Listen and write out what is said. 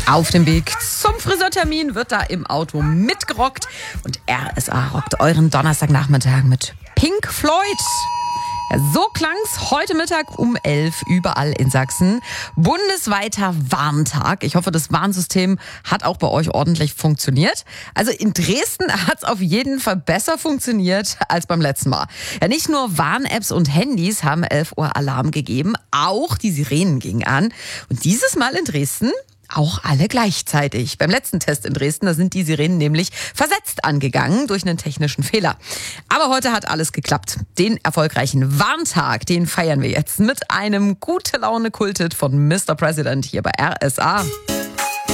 Auf dem Weg zum Friseurtermin wird da im Auto mitgerockt und RSA rockt euren Donnerstagnachmittag mit Pink Floyd. Ja, so klang's heute Mittag um 11 überall in Sachsen. Bundesweiter Warntag. Ich hoffe, das Warnsystem hat auch bei euch ordentlich funktioniert. Also in Dresden hat's auf jeden Fall besser funktioniert als beim letzten Mal. Ja, nicht nur Warn-Apps und Handys haben 11 Uhr Alarm gegeben, auch die Sirenen gingen an. Und dieses Mal in Dresden auch alle gleichzeitig. Beim letzten Test in Dresden, da sind die Sirenen nämlich versetzt angegangen durch einen technischen Fehler. Aber heute hat alles geklappt. Den erfolgreichen Warntag, den feiern wir jetzt mit einem Gute-Laune-Kultet von Mr. President hier bei RSA.